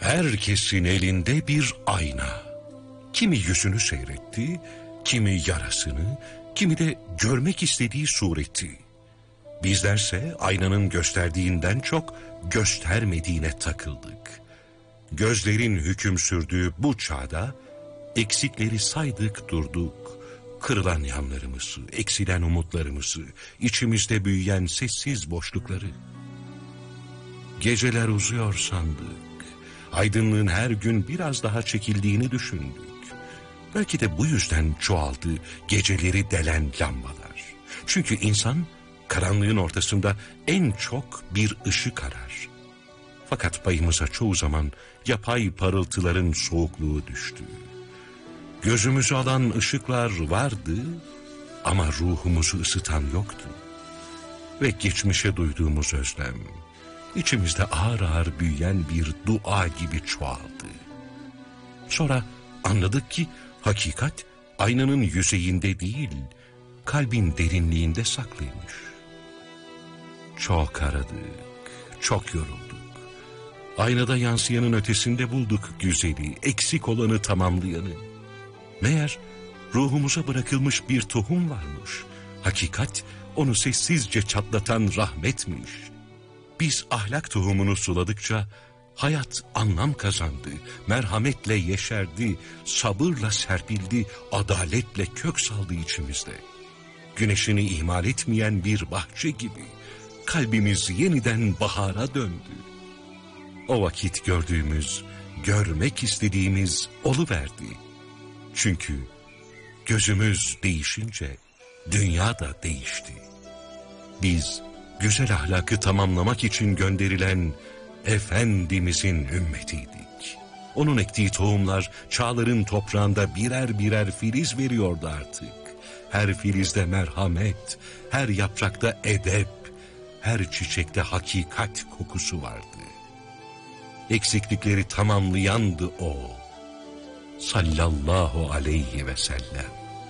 Herkesin elinde bir ayna. Kimi yüzünü seyretti, kimi yarasını, kimi de görmek istediği sureti. Bizlerse aynanın gösterdiğinden çok göstermediğine takıldık. Gözlerin hüküm sürdüğü bu çağda eksikleri saydık durduk. Kırılan yanlarımızı, eksilen umutlarımızı, içimizde büyüyen sessiz boşlukları. Geceler uzuyor sandık. Aydınlığın her gün biraz daha çekildiğini düşündük. Belki de bu yüzden çoğaldı geceleri delen lambalar. Çünkü insan karanlığın ortasında en çok bir ışık arar. Fakat payımıza çoğu zaman yapay parıltıların soğukluğu düştü. Gözümüzü alan ışıklar vardı ama ruhumuzu ısıtan yoktu. Ve geçmişe duyduğumuz özlem, İçimizde ağır ağır büyüyen bir dua gibi çoğaldı. Sonra anladık ki hakikat aynanın yüzeyinde değil, kalbin derinliğinde saklıymış. Çok aradık, çok yorulduk. Aynada yansıyanın ötesinde bulduk güzeli, eksik olanı tamamlayanı. Meğer ruhumuza bırakılmış bir tohum varmış. Hakikat onu sessizce çatlatan rahmetmiş. Biz ahlak tohumunu suladıkça hayat anlam kazandı, merhametle yeşerdi, sabırla serpildi, adaletle kök saldı içimizde. Güneşini ihmal etmeyen bir bahçe gibi kalbimiz yeniden bahara döndü. O vakit gördüğümüz, görmek istediğimiz oluverdi. Çünkü gözümüz değişince dünya da değişti. Biz güzel ahlakı tamamlamak için gönderilen Efendimizin ümmetiydik. Onun ektiği tohumlar çağların toprağında birer birer filiz veriyordu artık. Her filizde merhamet, her yaprakta edep, her çiçekte hakikat kokusu vardı. Eksiklikleri tamamlayandı o. Sallallahu aleyhi ve sellem.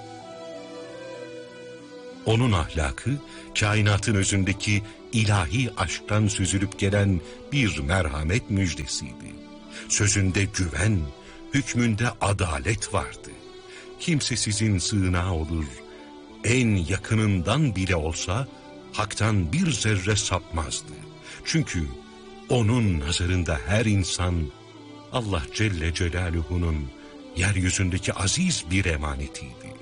Onun ahlakı, kainatın özündeki ilahi aşktan süzülüp gelen bir merhamet müjdesiydi. Sözünde güven, hükmünde adalet vardı. Kimsesizin sığınağı olur, en yakınından bile olsa haktan bir zerre sapmazdı. Çünkü onun nazarında her insan Allah Celle Celaluhu'nun yeryüzündeki aziz bir emanetiydi.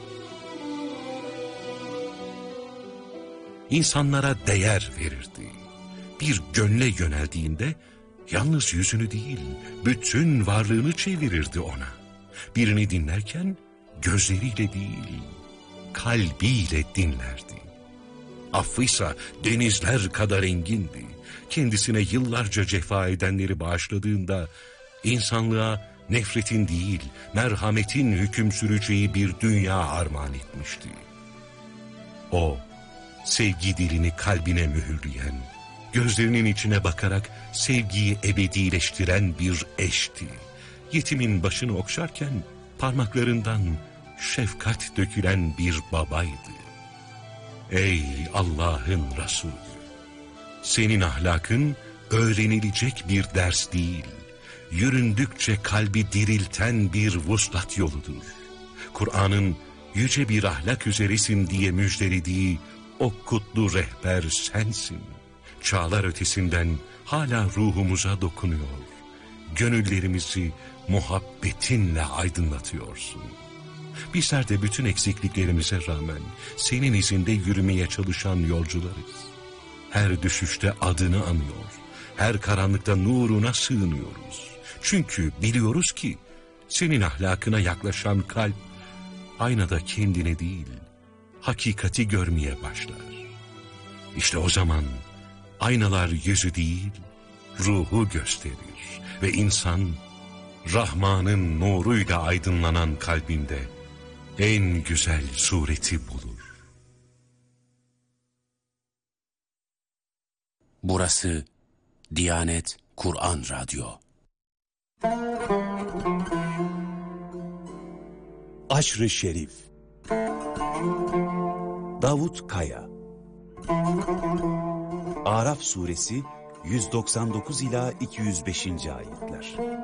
İnsanlara değer verirdi. Bir gönle yöneldiğinde yalnız yüzünü değil, bütün varlığını çevirirdi ona. Birini dinlerken gözleriyle değil, kalbiyle dinlerdi. Affıysa denizler kadar engindi. Kendisine yıllarca cefa edenleri bağışladığında insanlığa nefretin değil, merhametin hüküm süreceği bir dünya armağan etmişti. O, sevgi dilini kalbine mühürleyen, gözlerinin içine bakarak sevgiyi ebedileştiren bir eşti. Yetimin başını okşarken parmaklarından şefkat dökülen bir babaydı. Ey Allah'ın Resulü! Senin ahlakın öğrenilecek bir ders değil, yüründükçe kalbi dirilten bir vuslat yoludur. Kur'an'ın yüce bir ahlak üzeresin diye müjdelediği o kutlu rehber sensin. Çağlar ötesinden hala ruhumuza dokunuyor. Gönüllerimizi muhabbetinle aydınlatıyorsun. Bizler de bütün eksikliklerimize rağmen senin izinde yürümeye çalışan yolcularız. Her düşüşte adını anıyor, her karanlıkta nuruna sığınıyoruz. Çünkü biliyoruz ki senin ahlakına yaklaşan kalp aynada kendini değil, hakikati görmeye başlar. İşte o zaman aynalar yüzü değil, ruhu gösterir ve insan Rahman'ın nuruyla aydınlanan kalbinde en güzel sureti bulur. Burası Diyanet Kur'an Radyo. Aşr-ı Şerif. Davut Kaya. Araf Suresi 199 ila 205. ayetler.